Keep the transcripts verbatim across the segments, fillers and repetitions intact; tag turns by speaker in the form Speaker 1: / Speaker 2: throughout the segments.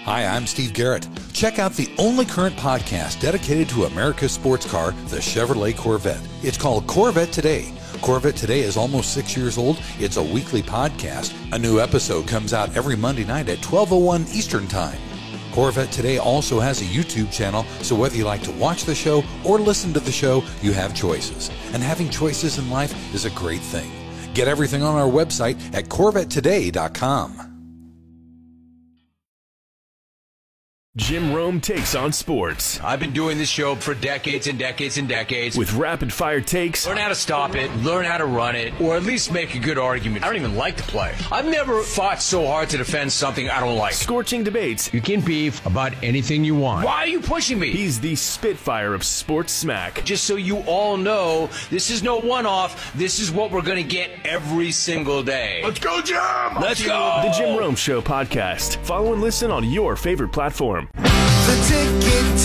Speaker 1: Hi, I'm Steve Garrett. Check out the only current podcast dedicated to America's sports car, the Chevrolet Corvette. It's called Corvette Today. Corvette Today is almost six years old. It's a weekly podcast. A new episode comes out every Monday night at twelve oh one Eastern Time. Corvette Today also has a YouTube channel, so whether you like to watch the show or listen to the show, you have choices. And having choices in life is a great thing. Get everything on our website at corvette today dot com.
Speaker 2: Jim Rome takes on sports.
Speaker 3: I've been doing this show for decades and decades and decades.
Speaker 2: With rapid-fire takes.
Speaker 3: Learn how to stop it, learn how to run it, or at least make a good argument. I don't even like the play. I've never fought so hard to defend something I don't like.
Speaker 2: Scorching debates.
Speaker 3: You can beef about anything you want. Why are you pushing me?
Speaker 2: He's the Spitfire of sports smack.
Speaker 3: Just so you all know, this is no one-off. This is what we're going to get every single day. Let's go, Jim! Let's go!
Speaker 2: The Jim Rome Show podcast. Follow and listen on your favorite platform.
Speaker 4: The Ticket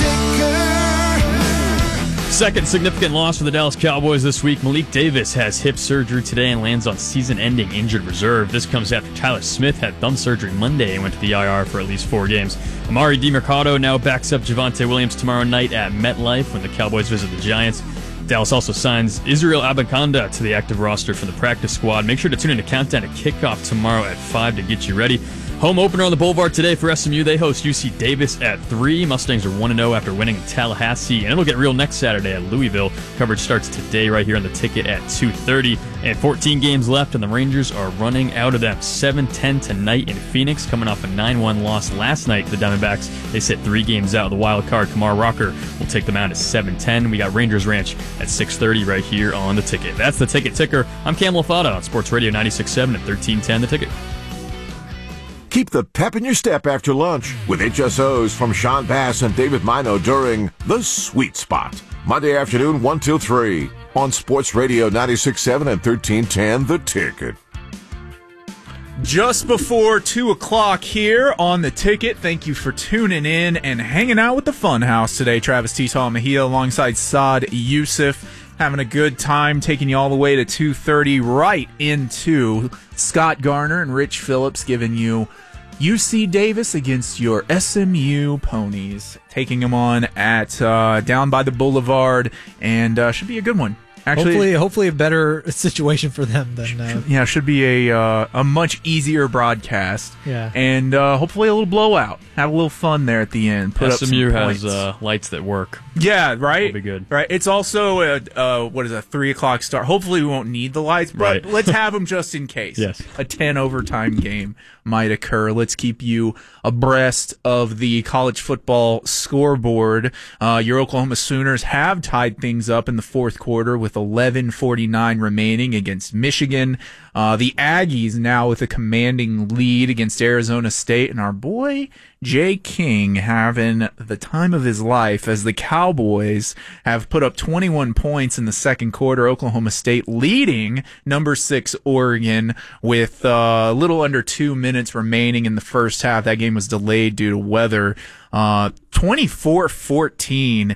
Speaker 4: Ticker.
Speaker 5: Second significant loss for the Dallas Cowboys this week. Malik Davis has hip surgery today and lands on season-ending injured reserve. This comes after Tyler Smith had thumb surgery Monday and went to the I R for at least four games. Amari DiMercado now backs up Javonte Williams tomorrow night at MetLife when the Cowboys visit the Giants. Dallas also signs Israel Abanikanda to the active roster for the practice squad. Make sure to tune in to Countdown to Kickoff tomorrow at five to get you ready. Home opener on the Boulevard today for S M U. They host U C Davis at three. Mustangs are one and oh after winning in Tallahassee, and it'll get real next Saturday at Louisville. Coverage starts today right here on the Ticket at two thirty, and fourteen games left, and the Rangers are running out of them. seven ten tonight in Phoenix, coming off a nine one loss last night to the Diamondbacks. They sit three games out of the wild card. Kamar Rocker will take them out at seven ten. We got Rangers Ranch at six thirty right here on the Ticket. That's the Ticket Ticker. I'm Cam Lafada on Sports Radio ninety-six point seven and thirteen ten The Ticket.
Speaker 6: Keep the pep in your step after lunch with H S Os from Sean Bass and David Mino during The Sweet Spot. Monday afternoon, one till three on Sports Radio ninety-six point seven and thirteen ten The Ticket.
Speaker 7: Just before two o'clock here on The Ticket. Thank you for tuning in and hanging out with the Funhouse today. Travis T-Tall Mejia alongside Saad Youssef. Having a good time, taking you all the way to two thirty, right into Scott Garner and Rich Phillips, giving you U C Davis against your S M U Ponies. Taking them on at uh, down by the Boulevard, and uh, should be a good one. Actually,
Speaker 8: hopefully, hopefully a better situation for them than uh,
Speaker 7: yeah, should be a uh, a much easier broadcast.
Speaker 8: Yeah,
Speaker 7: and uh, hopefully a little blowout. Have a little fun there at the end. Put
Speaker 5: S M U
Speaker 7: up some
Speaker 5: has
Speaker 7: points.
Speaker 5: uh, lights that work.
Speaker 7: Yeah, right.
Speaker 5: It'll be good.
Speaker 7: Right. It's also a uh, what is a three o'clock start. Hopefully, we won't need the lights, but
Speaker 5: right.
Speaker 7: let's have them just in case.
Speaker 5: Yes,
Speaker 7: a ten overtime game might occur. Let's keep you abreast of the college football scoreboard. Uh, your Oklahoma Sooners have tied things up in the fourth quarter with eleven forty-nine remaining against Michigan. Uh, the Aggies now with a commanding lead against Arizona State, and our boy Jay King having the time of his life as the Cowboys have put up twenty-one points in the second quarter. Oklahoma State leading number six Oregon with uh, a little under two minutes remaining in the first half. That game was delayed due to weather. Uh, twenty-four fourteen,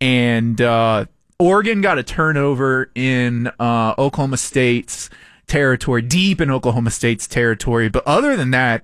Speaker 7: and uh, Oregon got a turnover in uh, Oklahoma State's territory, deep in Oklahoma State's territory. But other than that,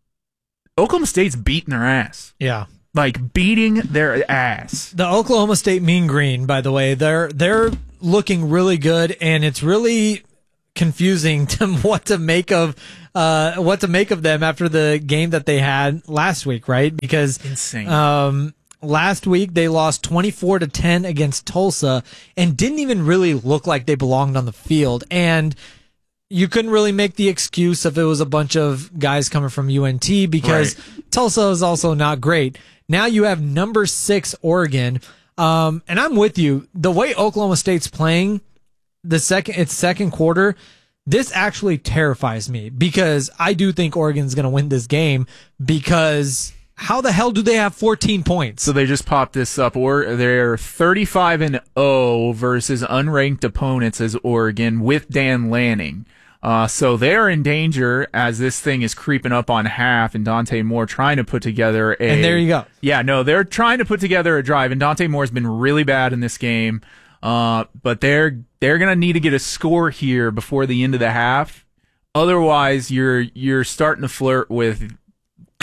Speaker 7: Oklahoma State's beating their ass.
Speaker 8: Yeah.
Speaker 7: Like beating their ass.
Speaker 8: The Oklahoma State Mean Green, by the way, they're they're looking really good, and it's really confusing to what to make of uh, what to make of them after the game that they had last week, right? Because
Speaker 7: insane.
Speaker 8: Um, last week they lost twenty-four to ten against Tulsa and didn't even really look like they belonged on the field. And you couldn't really make the excuse if it was a bunch of guys coming from U N T because right. Tulsa is also not great. Now you have number six Oregon, um, and I'm with you. The way Oklahoma State's playing, the second its second quarter, this actually terrifies me because I do think Oregon's going to win this game because how the hell do they have fourteen points?
Speaker 7: So they just popped this up. Or they're thirty-five and oh versus unranked opponents as Oregon with Dan Lanning. Uh, so they're in danger as this thing is creeping up on half, and Dante Moore trying to put together a.
Speaker 8: And there you go.
Speaker 7: Yeah, no, they're trying to put together a drive, and Dante Moore's been really bad in this game. Uh, but they're they're gonna need to get a score here before the end of the half. Otherwise, you're you're starting to flirt with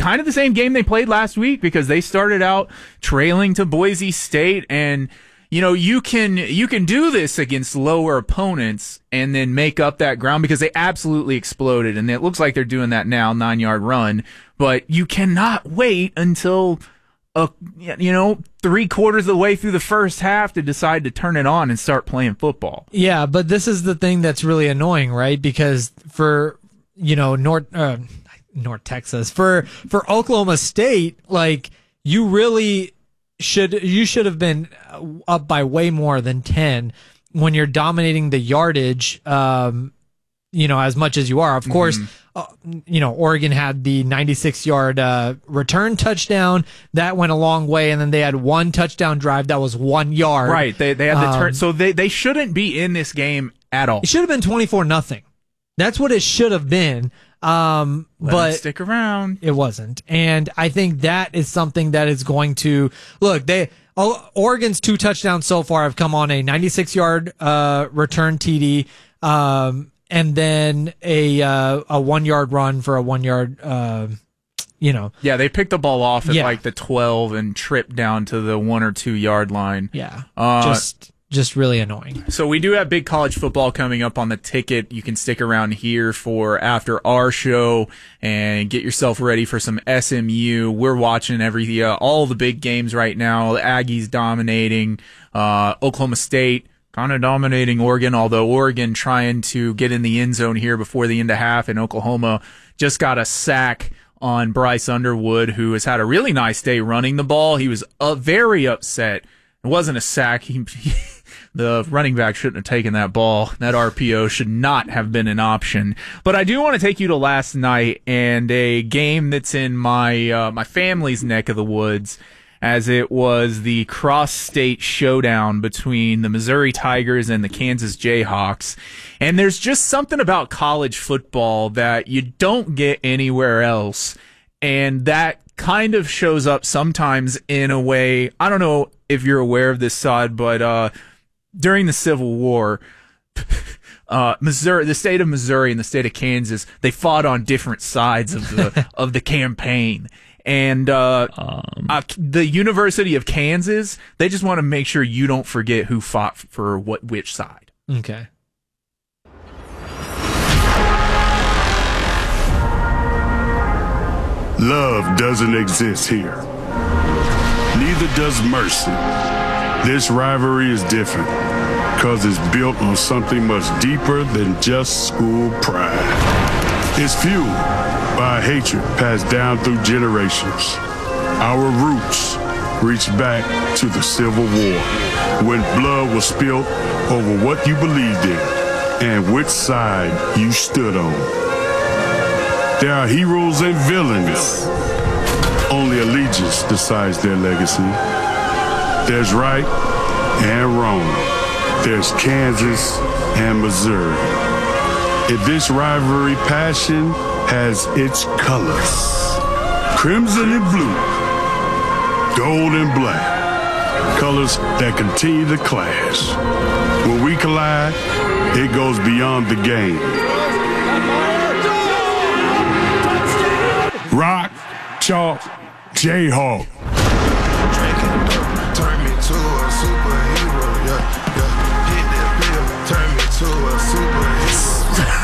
Speaker 7: kind of the same game they played last week because they started out trailing to Boise State. And, you know, you can you can do this against lower opponents and then make up that ground because they absolutely exploded. And it looks like they're doing that now, nine-yard run. But you cannot wait until, uh, you know, three quarters of the way through the first half to decide to turn it on and start playing football.
Speaker 8: Yeah, but this is the thing that's really annoying, right? Because for, you know, North, uh, North Texas, for, for Oklahoma State, like, you really should, you should have been up by way more than ten when you're dominating the yardage, um, you know, as much as you are. Of mm-hmm. course, uh, you know, Oregon had the ninety-six yard uh, return touchdown. That went a long way. And then they had one touchdown drive that was one yard.
Speaker 7: Right. They they had the turn.
Speaker 8: Um,
Speaker 7: so they, they shouldn't be in this game at all.
Speaker 8: It should have been twenty-four nothing. That's what it should have been. Um,
Speaker 7: Let
Speaker 8: but
Speaker 7: them stick around.
Speaker 8: It wasn't. And I think that is something that is going to look, they, oh, Oregon's two touchdowns so far have come on a ninety-six yard, uh, return T D, um, and then a, uh, a one yard run for a one yard, uh, you know.
Speaker 7: Yeah, they picked the ball off at
Speaker 8: Yeah.
Speaker 7: like the twelve and tripped down to the one or two yard line.
Speaker 8: Yeah.
Speaker 7: Uh,
Speaker 8: just, just really annoying.
Speaker 7: So we do have big college football coming up on the ticket. You can stick around here for after our show and get yourself ready for some S M U. We're watching every uh, all the big games right now. The Aggies dominating, uh, Oklahoma State kind of dominating Oregon, although Oregon trying to get in the end zone here before the end of half, and Oklahoma just got a sack on Bryce Underwood, who has had a really nice day running the ball. He was uh, very upset. It wasn't a sack. He, he The running back shouldn't have taken that ball. That R P O should not have been an option. But I do want to take you to last night and a game that's in my uh, my family's neck of the woods, as it was the cross-state showdown between the Missouri Tigers and the Kansas Jayhawks. And there's just something about college football that you don't get anywhere else. And that kind of shows up sometimes in a way, I don't know if you're aware of this, Saad, but uh, during the Civil War, uh, Missouri, the state of Missouri and the state of Kansas, they fought on different sides of the of the campaign. And uh, um, uh, the University of Kansas, they just want to make sure you don't forget who fought for what which side.
Speaker 8: Okay.
Speaker 9: Love doesn't exist here. Neither does mercy. This rivalry is different because it's built on something much deeper than just school pride. It's fueled by a hatred passed down through generations. Our roots reach back to the Civil War, when blood was spilled over what you believed in and which side you stood on. There are heroes and villains. Only allegiance decides their legacy. There's right and wrong. There's Kansas and Missouri. In this rivalry, passion has its colors. Crimson and blue, gold and black. Colors that continue to clash. When we collide, it goes beyond the game. Rock, chalk, Jayhawk.
Speaker 4: Turn me to a superhero, yeah, yeah. Hit that pill, turn me to a superhero.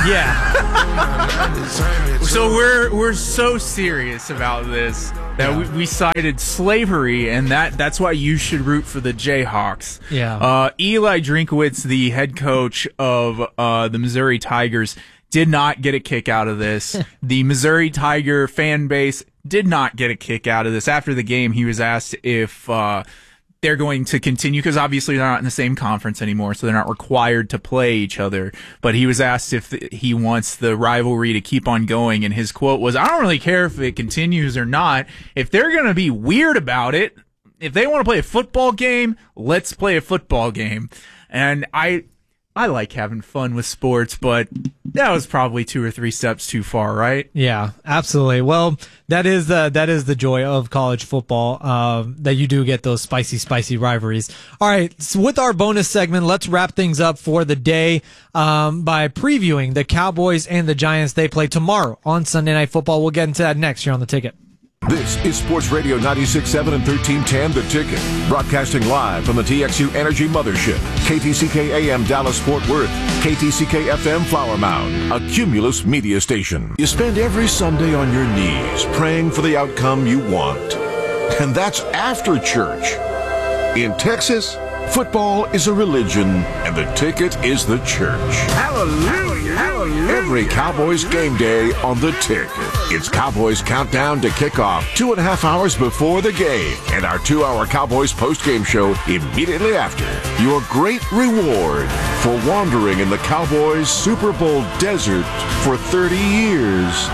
Speaker 7: Yeah. So we're we're so serious about this that yeah. we, we cited slavery, and that that's why you should root for the Jayhawks.
Speaker 8: Yeah.
Speaker 7: Uh, Eli Drinkwitz, the head coach of uh, the Missouri Tigers, did not get a kick out of this. The Missouri Tiger fan base did not get a kick out of this. After the game, he was asked if uh, they're going to continue, because obviously they're not in the same conference anymore, so they're not required to play each other. But he was asked if he wants the rivalry to keep on going, and his quote was, "I don't really care if it continues or not. If they're going to be weird about it, if they want to play a football game, let's play a football game." And I... I like having fun with sports, but that was probably two or three steps too far, right?
Speaker 8: Yeah, absolutely. Well, that is the that is the joy of college football, um, that you do get those spicy, spicy rivalries. All right, so with our bonus segment, let's wrap things up for the day um, by previewing the Cowboys and the Giants. They play tomorrow on Sunday Night Football. We'll get into that next here on The Ticket.
Speaker 6: This is Sports Radio ninety-six point seven and thirteen ten The Ticket, broadcasting live from the T X U Energy Mothership, K T C K A M Dallas-Fort Worth, K T C K F M Flower Mound, a Cumulus media station. You spend every Sunday on your knees praying for the outcome you want. And that's after church. In Texas, football is a religion, and the ticket is the church. Hallelujah! Hallelujah! Every Cowboys game day on the ticket. It's Cowboys Countdown to Kickoff, two and a half hours before the game, and our two-hour Cowboys post-game show immediately after. Your great reward for wandering in the Cowboys Super Bowl desert for thirty years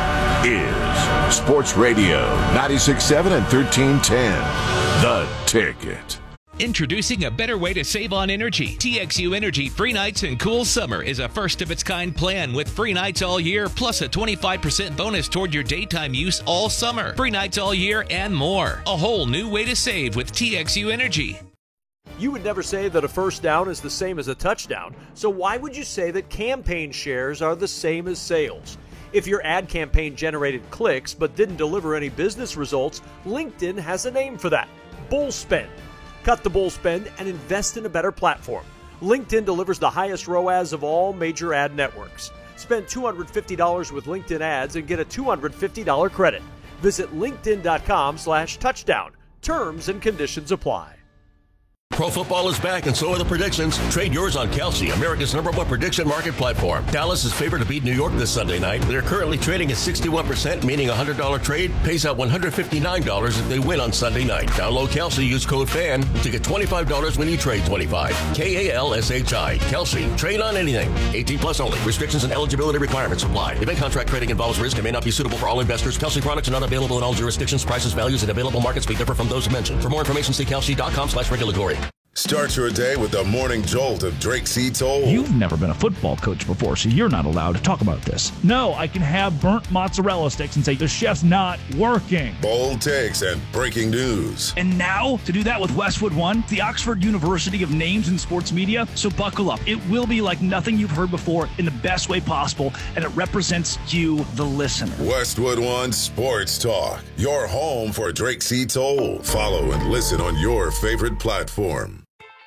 Speaker 6: is Sports Radio ninety-six point seven and thirteen ten The Ticket.
Speaker 10: Introducing a better way to save on energy. T X U Energy Free Nights and Cool Summer is a first-of-its-kind plan with free nights all year, plus a twenty-five percent bonus toward your daytime use all summer. Free nights all year and more. A whole new way to save with T X U Energy.
Speaker 11: You would never say that a first down is the same as a touchdown, so why would you say that campaign shares are the same as sales? If your ad campaign generated clicks but didn't deliver any business results, LinkedIn has a name for that: bull spend. Cut the bull spend and invest in a better platform. LinkedIn delivers the highest R O A S of all major ad networks. Spend two hundred fifty dollars with LinkedIn ads and get a two hundred fifty dollars credit. Visit linkedin.com slash touchdown. Terms and conditions apply.
Speaker 12: Pro football is back, and so are the predictions. Trade yours on Kalshi, America's number one prediction market platform. Dallas is favored to beat New York this Sunday night. They're currently trading at sixty-one percent, meaning a one hundred dollars trade pays out one hundred fifty-nine dollars if they win on Sunday night. Download Kalshi, use code FAN to get twenty-five dollars when you trade twenty-five dollars. K A L S H I. Kalshi. Trade on anything. eighteen plus only. Restrictions and eligibility requirements apply. Event contract trading involves risk and may not be suitable for all investors. Kalshi products are not available in all jurisdictions. Prices, values, and available markets may differ from those mentioned. For more information, see Kalshi.com slash regulatory.
Speaker 13: Start your day with the morning jolt of Drake C. Toll.
Speaker 14: You've never been a football coach before, so you're not allowed to talk about this. No, I can have burnt mozzarella sticks and say the chef's not working.
Speaker 13: Bold takes and breaking news.
Speaker 14: And now, to do that with Westwood One, the Oxford University of names in sports media, so buckle up. It will be like nothing you've heard before in the best way possible, and it represents you, the listener.
Speaker 13: Westwood One Sports Talk, your home for Drake C. Toll. Follow and listen on your favorite platform.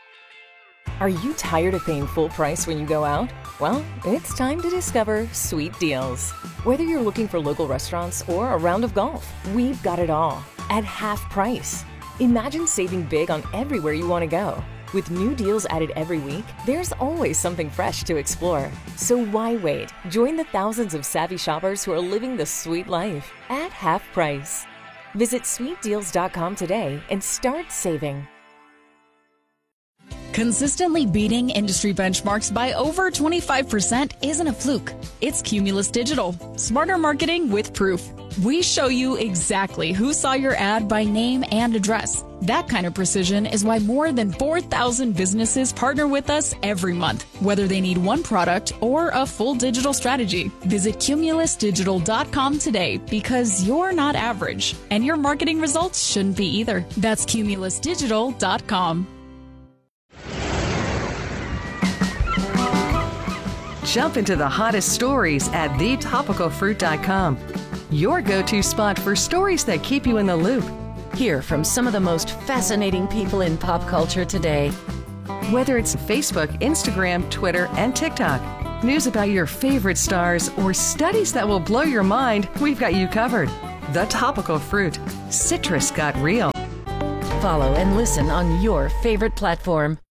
Speaker 15: Are you tired of paying full price when you go out? Well, it's time to discover Sweet Deals. Whether you're looking for local restaurants or a round of golf, we've got it all at half price. Imagine saving big on everywhere you want to go. With new deals added every week, there's always something fresh to explore. So why wait? Join the thousands of savvy shoppers who are living the sweet life at half price. Visit sweet deals dot com today and start saving.
Speaker 16: Consistently beating industry benchmarks by over twenty-five percent isn't a fluke. It's Cumulus Digital. Smarter marketing with proof. We show you exactly who saw your ad by name and address. That kind of precision is why more than four thousand businesses partner with us every month, whether they need one product or a full digital strategy. Visit cumulus digital dot com today, because you're not average, and your marketing results shouldn't be either. That's cumulus digital dot com.
Speaker 17: Jump into the hottest stories at the topical fruit dot com. Your go-to spot for stories that keep you in the loop.
Speaker 18: Hear from some of the most fascinating people in pop culture today.
Speaker 17: Whether it's Facebook, Instagram, Twitter, and TikTok, news about your favorite stars, or studies that will blow your mind, we've got you covered. The Topical Fruit. Citrus got real.
Speaker 18: Follow and listen on your favorite platform.